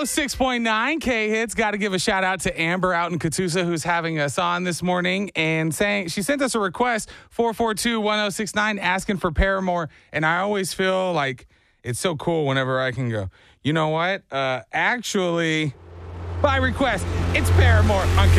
106.9 K Hits. Got to give a shout out to Amber out in Catoosa who's having us on this morning and saying she sent us a request 442-1069 asking for Paramore. And I always feel like it's so cool whenever I can go, you know what? Actually, by request, it's Paramore on K